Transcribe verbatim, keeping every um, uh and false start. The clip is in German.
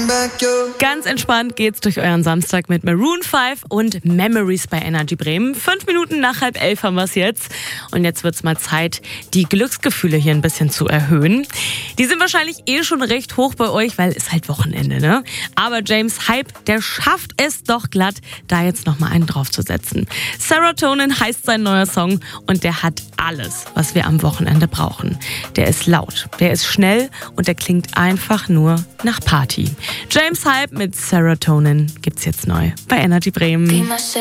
Ganz entspannt geht's durch euren Samstag mit Maroon fünf und Memories bei Energy Bremen. Fünf Minuten nach halb elf haben wir's jetzt. Und jetzt wird's mal Zeit, die Glücksgefühle hier ein bisschen zu erhöhen. Die sind wahrscheinlich eh schon recht hoch bei euch, weil es halt Wochenende, ne? Aber James Hype, der schafft es doch glatt, da jetzt nochmal einen draufzusetzen. Serotonin heißt sein neuer Song und der hat alles, was wir am Wochenende brauchen. Der ist laut, der ist schnell und der klingt einfach nur nach Party. James Hype mit Serotonin gibt's jetzt neu bei Energy Bremen.